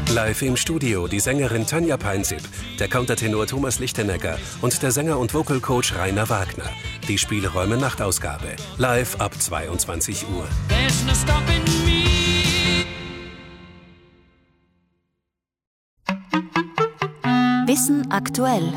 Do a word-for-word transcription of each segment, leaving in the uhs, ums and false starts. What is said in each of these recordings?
Live im Studio die Sängerin Tanja Peinsipp, der Countertenor Thomas Lichtenegger und der Sänger und Vocal Coach Rainer Wagner. Die Spielräume Nachtausgabe. Live ab zweiundzwanzig Uhr. Wissen aktuell.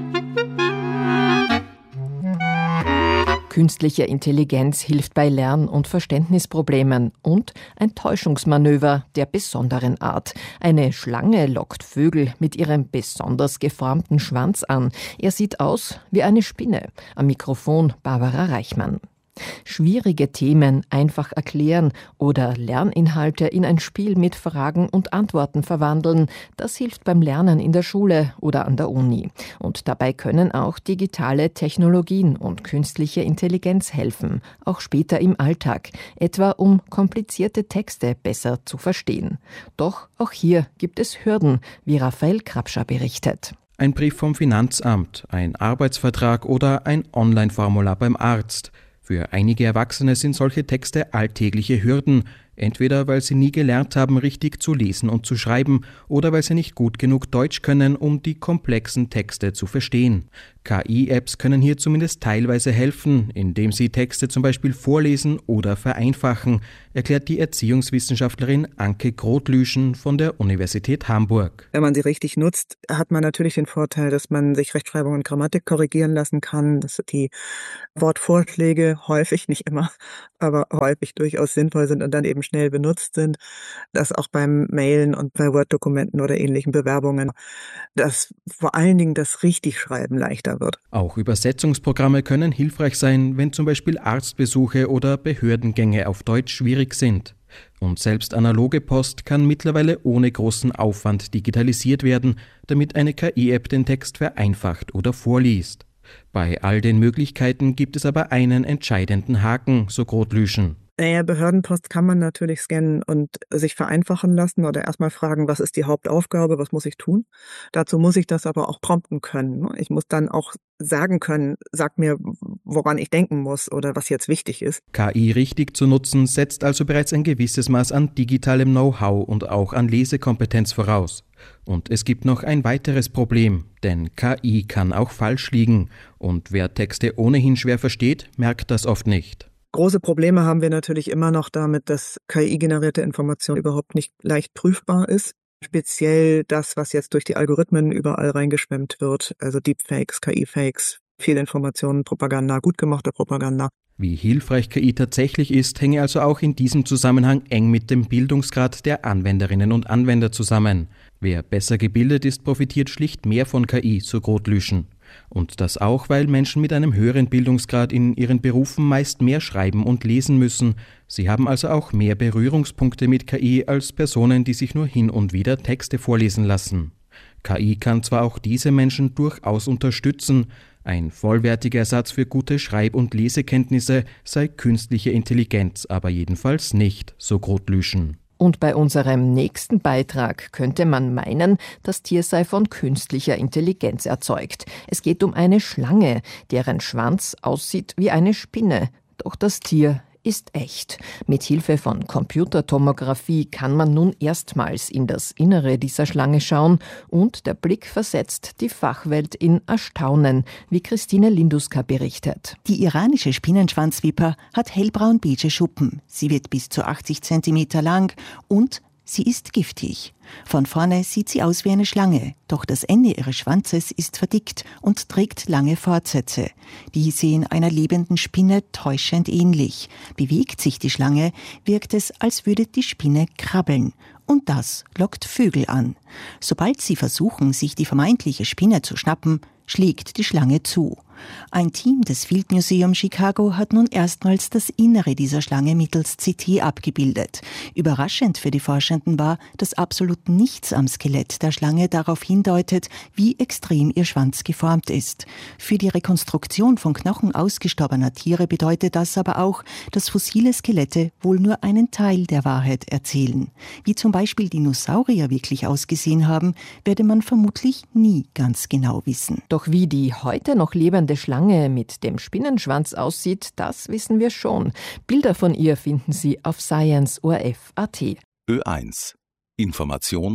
Künstliche Intelligenz hilft bei Lern- und Verständnisproblemen und ein Täuschungsmanöver der besonderen Art. Eine Schlange lockt Vögel mit ihrem besonders geformten Schwanz an. Er sieht aus wie eine Spinne. Am Mikrofon Barbara Reichmann. Schwierige Themen einfach erklären oder Lerninhalte in ein Spiel mit Fragen und Antworten verwandeln, das hilft beim Lernen in der Schule oder an der Uni. Und dabei können auch digitale Technologien und künstliche Intelligenz helfen, auch später im Alltag, etwa um komplizierte Texte besser zu verstehen. Doch auch hier gibt es Hürden, wie Raphael Krapscher berichtet. Ein Brief vom Finanzamt, ein Arbeitsvertrag oder ein Online-Formular beim Arzt. Für einige Erwachsene sind solche Texte alltägliche Hürden, entweder weil sie nie gelernt haben, richtig zu lesen und zu schreiben oder weil sie nicht gut genug Deutsch können, um die komplexen Texte zu verstehen. K I-Apps können hier zumindest teilweise helfen, indem sie Texte zum Beispiel vorlesen oder vereinfachen, erklärt die Erziehungswissenschaftlerin Anke Grotlüschen von der Universität Hamburg. Wenn man sie richtig nutzt, hat man natürlich den Vorteil, dass man sich Rechtschreibung und Grammatik korrigieren lassen kann, dass die Wortvorschläge häufig, nicht immer, aber häufig durchaus sinnvoll sind und dann eben schnell benutzt sind, dass auch beim Mailen und bei Word-Dokumenten oder ähnlichen Bewerbungen, dass vor allen Dingen das Richtigschreiben leichter wird. Auch Übersetzungsprogramme können hilfreich sein, wenn zum Beispiel Arztbesuche oder Behördengänge auf Deutsch schwierig sind. Und selbst analoge Post kann mittlerweile ohne großen Aufwand digitalisiert werden, damit eine K I-App den Text vereinfacht oder vorliest. Bei all den Möglichkeiten gibt es aber einen entscheidenden Haken, so Grotlüschen. Naja, Behördenpost kann man natürlich scannen und sich vereinfachen lassen oder erstmal fragen, was ist die Hauptaufgabe, was muss ich tun? Dazu muss ich das aber auch prompten können. Ich muss dann auch sagen können, sag mir, woran ich denken muss oder was jetzt wichtig ist. K I richtig zu nutzen, setzt also bereits ein gewisses Maß an digitalem Know-how und auch an Lesekompetenz voraus. Und es gibt noch ein weiteres Problem, denn K I kann auch falsch liegen und wer Texte ohnehin schwer versteht, merkt das oft nicht. Große Probleme haben wir natürlich immer noch damit, dass K I-generierte Information überhaupt nicht leicht prüfbar ist. Speziell das, was jetzt durch die Algorithmen überall reingeschwemmt wird, also Deepfakes, K I-Fakes, Fehlinformationen, Propaganda, gut gemachte Propaganda. Wie hilfreich K I tatsächlich ist, hänge also auch in diesem Zusammenhang eng mit dem Bildungsgrad der Anwenderinnen und Anwender zusammen. Wer besser gebildet ist, profitiert schlicht mehr von K I, so Grotlüschen. Und das auch, weil Menschen mit einem höheren Bildungsgrad in ihren Berufen meist mehr schreiben und lesen müssen. Sie haben also auch mehr Berührungspunkte mit K I als Personen, die sich nur hin und wieder Texte vorlesen lassen. K I kann zwar auch diese Menschen durchaus unterstützen, ein vollwertiger Ersatz für gute Schreib- und Lesekenntnisse sei künstliche Intelligenz aber jedenfalls nicht, so Grotlüschen. Und bei unserem nächsten Beitrag könnte man meinen, das Tier sei von künstlicher Intelligenz erzeugt. Es geht um eine Schlange, deren Schwanz aussieht wie eine Spinne. Doch das Tier ist echt. Mit Hilfe von Computertomographie kann man nun erstmals in das Innere dieser Schlange schauen und der Blick versetzt die Fachwelt in Erstaunen, wie Christine Linduska berichtet. Die iranische Spinnenschwanzviper hat hellbraun-beige Schuppen. Sie wird bis zu achtzig Zentimeter lang und sie ist giftig. Von vorne sieht sie aus wie eine Schlange, doch das Ende ihres Schwanzes ist verdickt und trägt lange Fortsätze. Die sehen einer lebenden Spinne täuschend ähnlich. Bewegt sich die Schlange, wirkt es, als würde die Spinne krabbeln. Und das lockt Vögel an. Sobald sie versuchen, sich die vermeintliche Spinne zu schnappen, schlägt die Schlange zu. Ein Team des Field Museum Chicago hat nun erstmals das Innere dieser Schlange mittels C T abgebildet. Überraschend für die Forschenden war, dass absolut nichts am Skelett der Schlange darauf hindeutet, wie extrem ihr Schwanz geformt ist. Für die Rekonstruktion von Knochen ausgestorbener Tiere bedeutet das aber auch, dass fossile Skelette wohl nur einen Teil der Wahrheit erzählen. Wie zum Beispiel Dinosaurier wirklich ausgesehen haben, werde man vermutlich nie ganz genau wissen. Doch wie die heute noch lebende Schlange mit dem Spinnenschwanz aussieht, das wissen wir schon. Bilder von ihr finden Sie auf science punkt o r f punkt a t. Ö eins. Information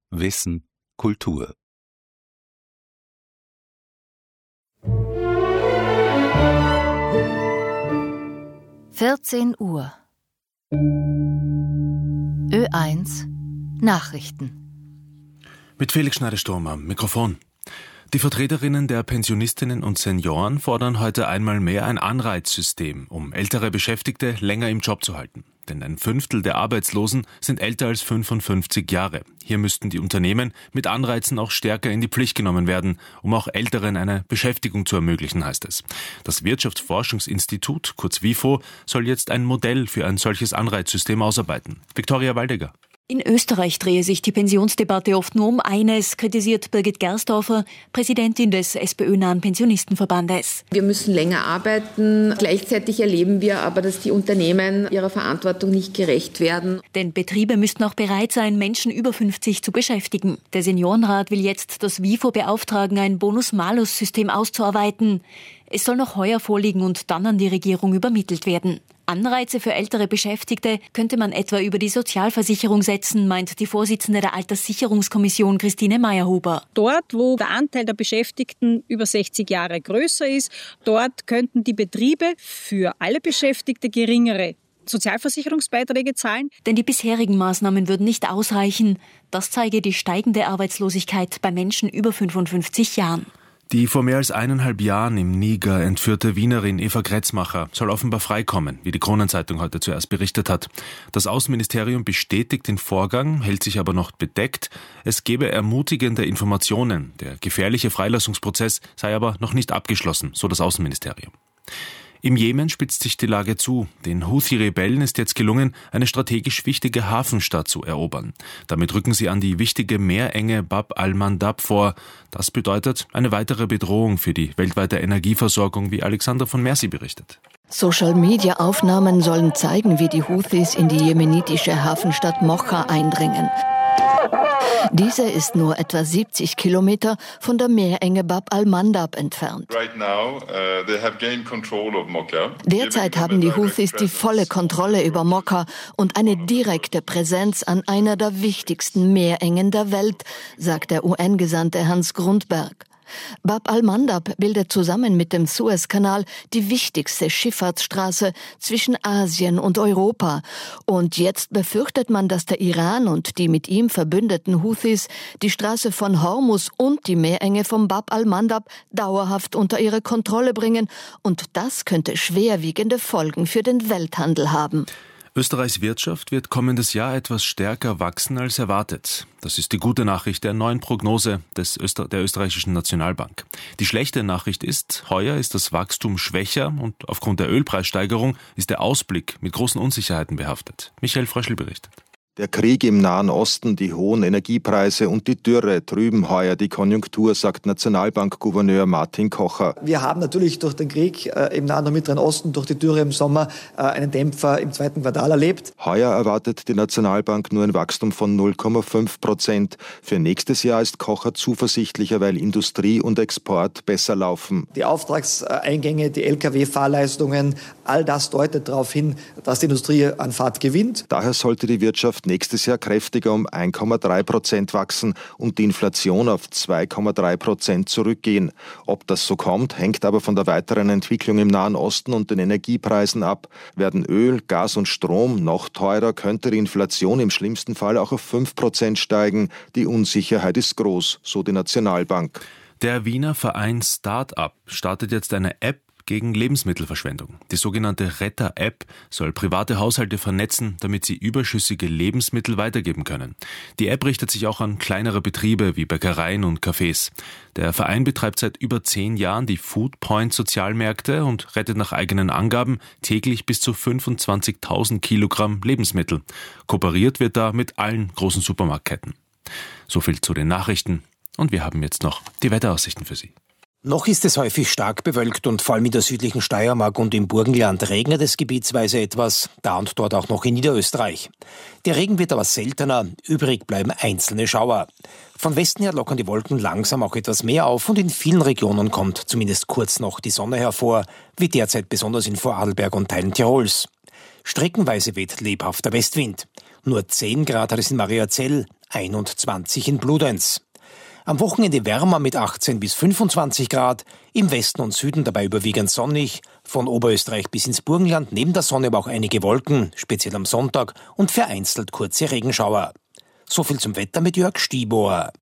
Wissen, Kultur. vierzehn Uhr. Ö eins Nachrichten. Mit Felix Schneider-Sturm am Mikrofon. Die Vertreterinnen der Pensionistinnen und Senioren fordern heute einmal mehr ein Anreizsystem, um ältere Beschäftigte länger im Job zu halten. Denn ein Fünftel der Arbeitslosen sind älter als fünfundfünfzig Jahre. Hier müssten die Unternehmen mit Anreizen auch stärker in die Pflicht genommen werden, um auch Älteren eine Beschäftigung zu ermöglichen, heißt es. Das Wirtschaftsforschungsinstitut, kurz WIFO, soll jetzt ein Modell für ein solches Anreizsystem ausarbeiten. Viktoria Waldegger. In Österreich drehe sich die Pensionsdebatte oft nur um eines, kritisiert Birgit Gersdorfer, Präsidentin des SPÖ-nahen Pensionistenverbandes. Wir müssen länger arbeiten. Gleichzeitig erleben wir aber, dass die Unternehmen ihrer Verantwortung nicht gerecht werden. Denn Betriebe müssten auch bereit sein, Menschen über fünfzig zu beschäftigen. Der Seniorenrat will jetzt das WIFO beauftragen, ein Bonus-Malus-System auszuarbeiten. Es soll noch heuer vorliegen und dann an die Regierung übermittelt werden. Anreize für ältere Beschäftigte könnte man etwa über die Sozialversicherung setzen, meint die Vorsitzende der Alterssicherungskommission Christine Meyerhuber. Dort, wo der Anteil der Beschäftigten über sechzig Jahre größer ist, dort könnten die Betriebe für alle Beschäftigte geringere Sozialversicherungsbeiträge zahlen. Denn die bisherigen Maßnahmen würden nicht ausreichen. Das zeige die steigende Arbeitslosigkeit bei Menschen über fünfundfünfzig Jahren. Die vor mehr als eineinhalb Jahren im Niger entführte Wienerin Eva Kretzmacher soll offenbar freikommen, wie die Kronenzeitung heute zuerst berichtet hat. Das Außenministerium bestätigt den Vorgang, hält sich aber noch bedeckt. Es gebe ermutigende Informationen. Der gefährliche Freilassungsprozess sei aber noch nicht abgeschlossen, so das Außenministerium. Im Jemen spitzt sich die Lage zu. Den Houthi-Rebellen ist jetzt gelungen, eine strategisch wichtige Hafenstadt zu erobern. Damit rücken sie an die wichtige Meerenge Bab al-Mandab vor. Das bedeutet eine weitere Bedrohung für die weltweite Energieversorgung, wie Alexander von Mercy berichtet. Social-Media-Aufnahmen sollen zeigen, wie die Houthis in die jemenitische Hafenstadt Mocha eindringen. Diese ist nur etwa siebzig Kilometer von der Meerenge Bab al-Mandab entfernt. Derzeit haben die Houthis die volle Kontrolle über Mokka und eine direkte Präsenz an einer der wichtigsten Meerengen der Welt, sagt der U N-Gesandte Hans Grundberg. Bab al-Mandab bildet zusammen mit dem Suezkanal die wichtigste Schifffahrtsstraße zwischen Asien und Europa. Und jetzt befürchtet man, dass der Iran und die mit ihm verbündeten Houthis die Straße von Hormuz und die Meerenge vom Bab al-Mandab dauerhaft unter ihre Kontrolle bringen. Und das könnte schwerwiegende Folgen für den Welthandel haben. Österreichs Wirtschaft wird kommendes Jahr etwas stärker wachsen als erwartet. Das ist die gute Nachricht der neuen Prognose des Öster- der österreichischen Nationalbank. Die schlechte Nachricht ist, heuer ist das Wachstum schwächer und aufgrund der Ölpreissteigerung ist der Ausblick mit großen Unsicherheiten behaftet. Michael Fröschl berichtet. Der Krieg im Nahen Osten, die hohen Energiepreise und die Dürre trüben heuer die Konjunktur, sagt Nationalbankgouverneur Martin Kocher. Wir haben natürlich durch den Krieg äh, im Nahen und Mittleren Osten, durch die Dürre im Sommer, äh, einen Dämpfer im zweiten Quartal erlebt. Heuer erwartet die Nationalbank nur ein Wachstum von null Komma fünf Prozent. Für nächstes Jahr ist Kocher zuversichtlicher, weil Industrie und Export besser laufen. Die Auftragseingänge, die L K W-Fahrleistungen, all das deutet darauf hin, dass die Industrie an Fahrt gewinnt. Daher sollte die Wirtschaft nächstes Jahr kräftiger um eins Komma drei Prozent wachsen und die Inflation auf zwei Komma drei Prozent zurückgehen. Ob das so kommt, hängt aber von der weiteren Entwicklung im Nahen Osten und den Energiepreisen ab. Werden Öl, Gas und Strom noch teurer, könnte die Inflation im schlimmsten Fall auch auf fünf Prozent steigen. Die Unsicherheit ist groß, so die Nationalbank. Der Wiener Verein Start-up startet jetzt eine App gegen Lebensmittelverschwendung. Die sogenannte Retter-App soll private Haushalte vernetzen, damit sie überschüssige Lebensmittel weitergeben können. Die App richtet sich auch an kleinere Betriebe wie Bäckereien und Cafés. Der Verein betreibt seit über zehn Jahren die Foodpoint-Sozialmärkte und rettet nach eigenen Angaben täglich bis zu fünfundzwanzigtausend Kilogramm Lebensmittel. Kooperiert wird da mit allen großen Supermarktketten. So viel zu den Nachrichten. Und wir haben jetzt noch die Wetteraussichten für Sie. Noch ist es häufig stark bewölkt und vor allem in der südlichen Steiermark und im Burgenland regnet es gebietsweise etwas, da und dort auch noch in Niederösterreich. Der Regen wird aber seltener, übrig bleiben einzelne Schauer. Von Westen her lockern die Wolken langsam auch etwas mehr auf und in vielen Regionen kommt zumindest kurz noch die Sonne hervor, wie derzeit besonders in Vorarlberg und Teilen Tirols. Streckenweise weht lebhafter Westwind. Nur zehn Grad hat es in Mariazell, einundzwanzig in Bludenz. Am Wochenende wärmer mit achtzehn bis fünfundzwanzig Grad, im Westen und Süden dabei überwiegend sonnig, von Oberösterreich bis ins Burgenland neben der Sonne aber auch einige Wolken, speziell am Sonntag, und vereinzelt kurze Regenschauer. So viel zum Wetter mit Jörg Stiebohr.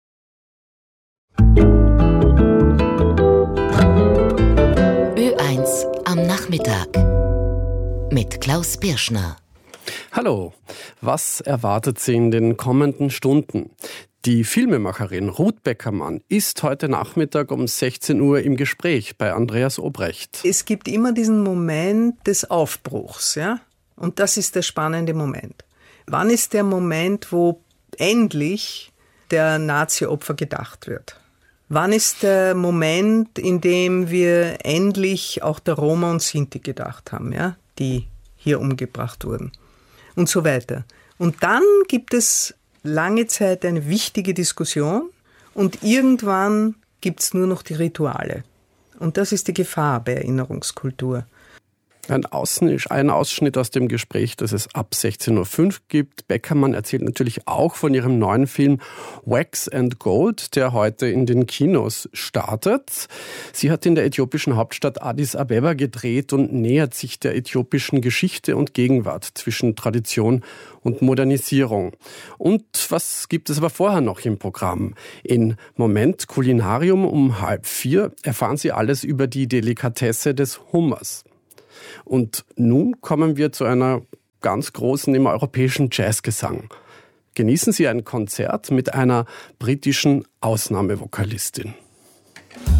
Ö eins am Nachmittag mit Klaus Birschner. Hallo, was erwartet Sie in den kommenden Stunden? Die Filmemacherin Ruth Beckermann ist heute Nachmittag um sechzehn Uhr im Gespräch bei Andreas Obrecht. Es gibt immer diesen Moment des Aufbruchs, ja? Und das ist der spannende Moment. Wann ist der Moment, wo endlich der Nazi-Opfer gedacht wird? Wann ist der Moment, in dem wir endlich auch der Roma und Sinti gedacht haben, ja? Die hier umgebracht wurden? Und so weiter. Und dann gibt es lange Zeit eine wichtige Diskussion und irgendwann gibt es nur noch die Rituale. Und das ist die Gefahr bei Erinnerungskultur. Ein Ausschnitt, ein Ausschnitt aus dem Gespräch, das es ab sechzehn Uhr fünf gibt. Beckermann erzählt natürlich auch von ihrem neuen Film Wax and Gold, der heute in den Kinos startet. Sie hat in der äthiopischen Hauptstadt Addis Abeba gedreht und nähert sich der äthiopischen Geschichte und Gegenwart zwischen Tradition und Modernisierung. Und was gibt es aber vorher noch im Programm? In Moment Kulinarium um halb vier erfahren Sie alles über die Delikatesse des Hummers. Und nun kommen wir zu einer ganz großen im europäischen Jazzgesang. Genießen Sie ein Konzert mit einer britischen Ausnahmevokalistin.